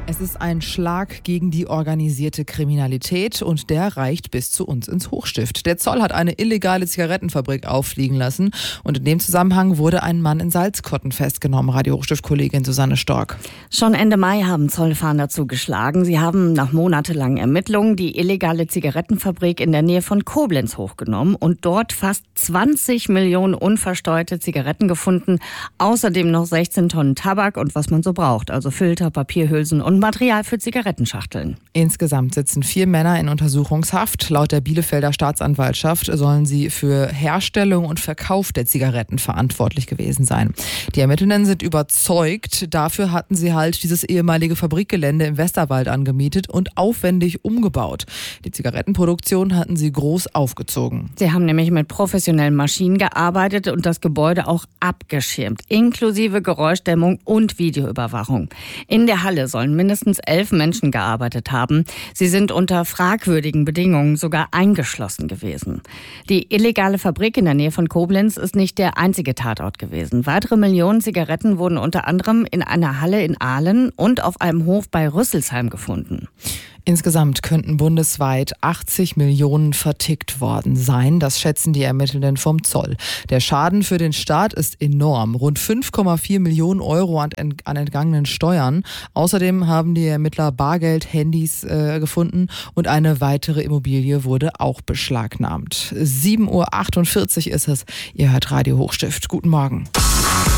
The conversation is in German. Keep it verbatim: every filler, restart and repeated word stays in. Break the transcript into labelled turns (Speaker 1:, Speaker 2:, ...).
Speaker 1: Es ist ein Schlag gegen die organisierte Kriminalität und der reicht bis zu uns ins Hochstift. Der Zoll hat eine illegale Zigarettenfabrik auffliegen lassen und in dem Zusammenhang wurde ein Mann in Salzkotten festgenommen. Radio Hochstift-Kollegin Susanne Stork.
Speaker 2: Schon Ende Mai haben Zollfahnder zugeschlagen. Sie haben nach monatelangen Ermittlungen die illegale Zigarettenfabrik in der Nähe von Koblenz hochgenommen und dort fast zwanzig Millionen unversteuerte Zigaretten gefunden. Außerdem noch sechzehn Tonnen Tabak und was man so braucht, also Filter, Papierhülsen und Material für Zigarettenschachteln.
Speaker 1: Insgesamt sitzen vier Männer in Untersuchungshaft. Laut der Bielefelder Staatsanwaltschaft sollen sie für Herstellung und Verkauf der Zigaretten verantwortlich gewesen sein. Die Ermittelnden sind überzeugt, dafür hatten sie halt dieses ehemalige Fabrikgelände im Westerwald angemietet und aufwendig umgebaut. Die Zigarettenproduktion hatten sie groß aufgezogen.
Speaker 2: Sie haben nämlich mit professionellen Maschinen gearbeitet und das Gebäude auch abgeschirmt, inklusive Geräuschdämmung und Videoüberwachung. In der Halle sollen mindestens elf Menschen gearbeitet haben. Sie sind unter fragwürdigen Bedingungen sogar eingeschlossen gewesen. Die illegale Fabrik in der Nähe von Koblenz ist nicht der einzige Tatort gewesen. Weitere Millionen Zigaretten wurden unter anderem in einer Halle in Ahlen und auf einem Hof bei Rüsselsheim gefunden.
Speaker 1: Insgesamt könnten bundesweit achtzig Millionen vertickt worden sein. Das schätzen die Ermittelnden vom Zoll. Der Schaden für den Staat ist enorm. Rund fünf Komma vier Millionen Euro an, an entgangenen Steuern. Außerdem haben die Ermittler Bargeld, Handys äh, gefunden und eine weitere Immobilie wurde auch beschlagnahmt. sieben Uhr achtundvierzig ist es. Ihr hört Radio Hochstift. Guten Morgen.